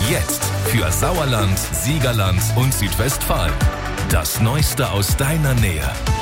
Jetzt für Sauerland, Siegerland und Südwestfalen. Das Neueste aus deiner Nähe.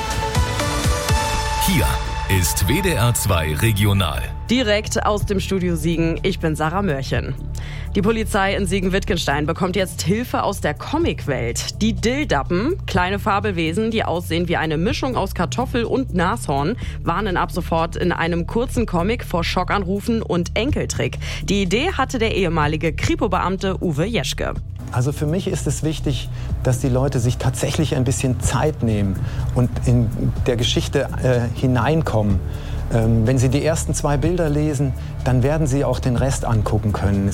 Hier ist WDR 2 Regional. Direkt aus dem Studio Siegen, ich bin Sarah Mörchen. Die Polizei in Siegen-Wittgenstein bekommt jetzt Hilfe aus der Comicwelt. Die Dilldappen, kleine Fabelwesen, die aussehen wie eine Mischung aus Kartoffel und Nashorn, warnen ab sofort in einem kurzen Comic vor Schockanrufen und Enkeltrick. Die Idee hatte der ehemalige Kripo-Beamte Uwe Jeschke. Also für mich ist es wichtig, dass die Leute sich tatsächlich ein bisschen Zeit nehmen und in der Geschichte hineinkommen. Wenn Sie die ersten 2 Bilder lesen, dann werden Sie auch den Rest angucken können.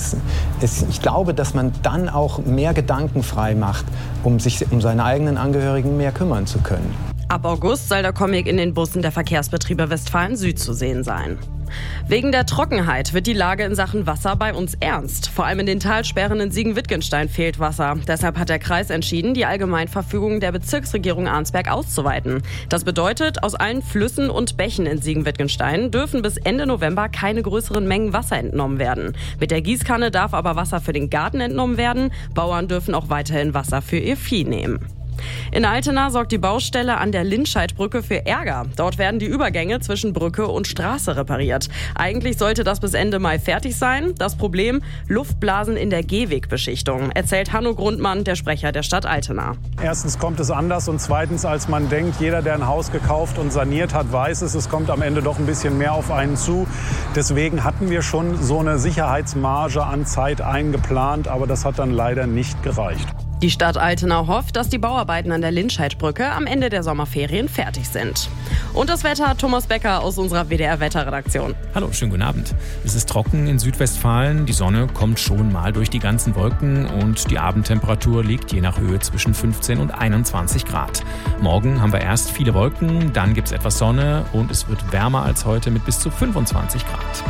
Ich glaube, dass man dann auch mehr gedankenfrei macht, um sich um seine eigenen Angehörigen mehr kümmern zu können. Ab August soll der Comic in den Bussen der Verkehrsbetriebe Westfalen-Süd zu sehen sein. Wegen der Trockenheit wird die Lage in Sachen Wasser bei uns ernst. Vor allem in den Talsperren in Siegen-Wittgenstein fehlt Wasser. Deshalb hat der Kreis entschieden, die Allgemeinverfügung der Bezirksregierung Arnsberg auszuweiten. Das bedeutet, aus allen Flüssen und Bächen in Siegen-Wittgenstein dürfen bis Ende November keine größeren Mengen Wasser entnommen werden. Mit der Gießkanne darf aber Wasser für den Garten entnommen werden. Bauern dürfen auch weiterhin Wasser für ihr Vieh nehmen. In Altena sorgt die Baustelle an der Lindscheidbrücke für Ärger. Dort werden die Übergänge zwischen Brücke und Straße repariert. Eigentlich sollte das bis Ende Mai fertig sein. Das Problem: Luftblasen in der Gehwegbeschichtung, erzählt Hanno Grundmann, der Sprecher der Stadt Altena. Erstens kommt es anders und zweitens, als man denkt. Jeder, der ein Haus gekauft und saniert hat, weiß es. Es kommt am Ende doch ein bisschen mehr auf einen zu. Deswegen hatten wir schon so eine Sicherheitsmarge an Zeit eingeplant, aber das hat dann leider nicht gereicht. Die Stadt Altena hofft, dass die Bauarbeiten an der Lindscheidbrücke am Ende der Sommerferien fertig sind. Und das Wetter hat Thomas Becker aus unserer WDR-Wetterredaktion. Hallo, schönen guten Abend. Es ist trocken in Südwestfalen. Die Sonne kommt schon mal durch die ganzen Wolken und die Abendtemperatur liegt je nach Höhe zwischen 15 und 21 Grad. Morgen haben wir erst viele Wolken, dann gibt es etwas Sonne und es wird wärmer als heute mit bis zu 25 Grad.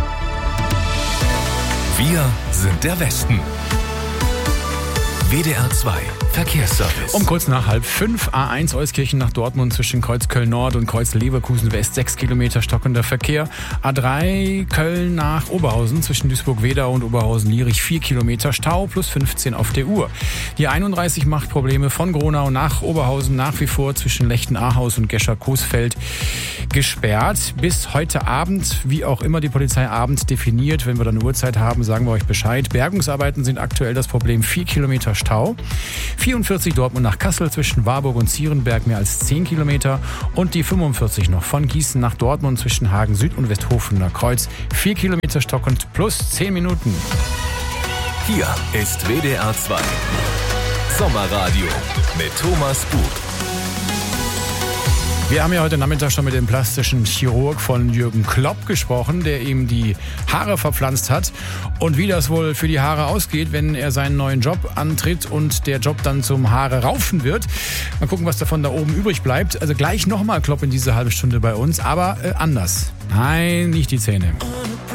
Wir sind der Westen. WDR 2 Verkehrsservice. Um kurz nach 4:30 A1 Euskirchen nach Dortmund zwischen Kreuz Köln Nord und Kreuz Leverkusen West 6 Kilometer stockender Verkehr. A3 Köln nach Oberhausen zwischen Duisburg-Wedau und Oberhausen-Lierich 4 Kilometer Stau plus 15 auf der Uhr. Die 31 macht Probleme von Gronau nach Oberhausen nach wie vor zwischen Lechten-Ahaus und Gescher-Coesfeld gesperrt. Bis heute Abend, wie auch immer die Polizei Abend definiert. Wenn wir dann eine Uhrzeit haben, sagen wir euch Bescheid. Bergungsarbeiten sind aktuell das Problem. 4 Kilometer Stau. 44 Dortmund nach Kassel zwischen Warburg und Zierenberg mehr als 10 Kilometer. Und die 45 noch von Gießen nach Dortmund zwischen Hagen Süd und Westhofener Kreuz. 4 Kilometer stockend plus 10 Minuten. Hier ist WDR 2 Sommerradio mit Thomas Bug. Wir haben ja heute Nachmittag schon mit dem plastischen Chirurg von Jürgen Klopp gesprochen, der ihm die Haare verpflanzt hat. Und wie das wohl für die Haare ausgeht, wenn er seinen neuen Job antritt und der Job dann zum Haare raufen wird. Mal gucken, was davon da oben übrig bleibt. Also gleich nochmal Klopp in diese halbe Stunde bei uns, aber anders. Nein, nicht die Zähne.